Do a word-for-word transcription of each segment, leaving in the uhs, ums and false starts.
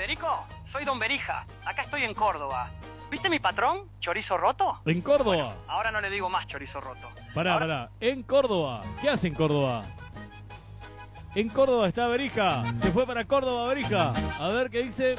Federico, soy Don Berija. Acá estoy en Córdoba. ¿Viste mi patrón? ¿Chorizo roto? En Córdoba. Bueno, ahora no le digo más chorizo roto. Pará, ahora... pará. En Córdoba. ¿Qué hace en Córdoba? En Córdoba está Berija. Se fue para Córdoba, Berija. A ver qué dice.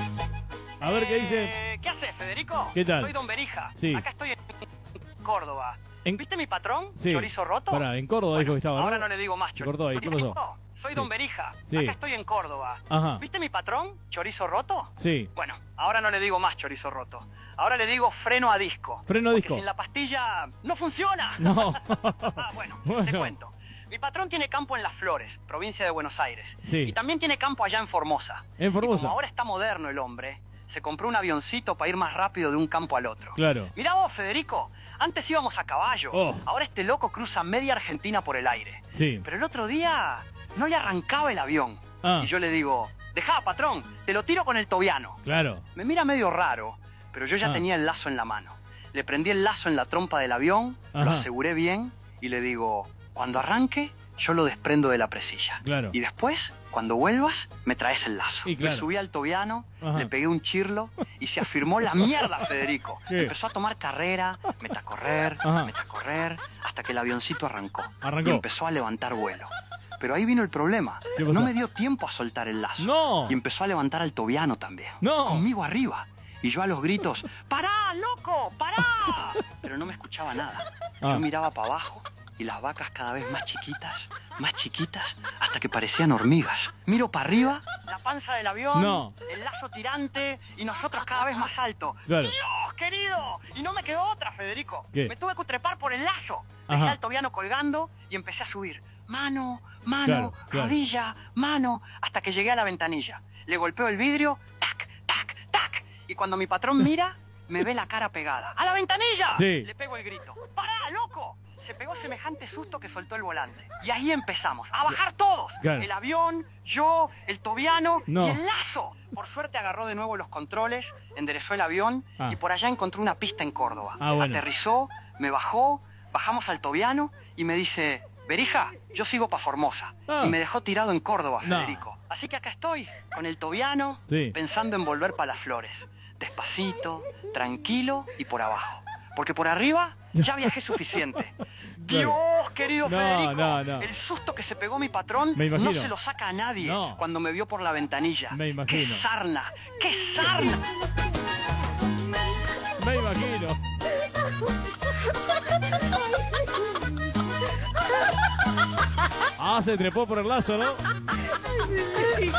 A ver qué dice. Eh, ¿Qué haces, Federico? ¿Qué tal? Soy Don Berija. Sí. Acá estoy en Córdoba. En... ¿Viste mi patrón? Sí. ¿Chorizo roto? Pará, en Córdoba bueno, dijo que estaba, ¿no? Ahora no le digo más Se chorizo. cortó ahí. ¿Qué pasó? Soy Sí. Don Berija. Sí. Acá estoy en Córdoba. Ajá. ¿Viste mi patrón? ¿Chorizo roto? Sí. Bueno, ahora no le digo más chorizo roto. Ahora le digo freno a disco. Freno a porque disco. sin la pastilla no funciona. No. Ah, bueno, Bueno. te cuento. Mi patrón tiene campo en Las Flores, provincia de Buenos Aires. Sí. Y también tiene campo allá en Formosa. En Formosa. Y como ahora está moderno el hombre, se compró un avioncito para ir más rápido de un campo al otro. Claro. Mirá vos, Federico, antes íbamos a caballo. Oh. Ahora este loco cruza media Argentina por el aire. Sí. Pero el otro día no le arrancaba el avión. Ah. Y yo le digo, dejá, patrón, te lo tiro con el tobiano. Claro. Me mira medio raro, pero yo ya Ah. tenía el lazo en la mano. Le prendí el lazo en la trompa del avión, lo Ajá. aseguré bien y le digo, cuando arranque, yo lo desprendo de la presilla. Claro. Y después, cuando vuelvas, me traes el lazo. Y claro. Me subí al tobiano, Ajá. le pegué un chirlo y se afirmó la mierda, Federico. ¿Qué? Empezó a tomar carrera, meta a correr, Ajá. meta a correr, hasta que el avioncito arrancó. Arrancó. Y empezó a levantar vuelo. Pero ahí vino el problema. ¿Qué pasó? No me dio tiempo a soltar el lazo. No. Y empezó a levantar al tobiano también. No. Conmigo arriba. Y yo a los gritos, ¡pará, loco! ¡Pará! Pero no me escuchaba nada. Ah. Yo miraba para abajo y las vacas cada vez más chiquitas, más chiquitas, hasta que parecían hormigas. Miro para arriba, la panza del avión, No. el lazo tirante y nosotros cada vez más alto. Claro. ¡Dios, querido! Y no me quedó otra, Federico. ¿Qué? Me tuve que trepar por el lazo. Ajá. Dejé al tobiano colgando y empecé a subir. Mano, mano, Claro, claro. rodilla, mano, hasta que llegué a la ventanilla. Le golpeo el vidrio, tac, tac, tac. Y cuando mi patrón mira, me ve la cara pegada. ¡A la ventanilla! Sí. Le pego el grito. ¡Pará, loco! Se pegó semejante susto que soltó el volante. Y ahí empezamos, a bajar todos. Claro. El avión, yo, el tobiano No. y el lazo. Por suerte agarró de nuevo los controles, enderezó el avión Ah. y por allá encontró una pista en Córdoba. Ah, bueno. Aterrizó, me bajó, bajamos al tobiano y me dice, Berija, yo sigo para Formosa. Ah. Y me dejó tirado en Córdoba, No. Federico. Así que acá estoy, con el tobiano, Sí. pensando en volver para Las Flores. Despacito, tranquilo y por abajo. Porque por arriba ya viajé suficiente. Dios, querido No, Federico, no, no. el susto que se pegó mi patrón Me no imagino. se lo saca a nadie No. cuando me vio por la ventanilla. Me ¡Qué imagino. sarna! ¡Qué sarna! Me imagino. Ah, se trepó por el lazo, ¿no?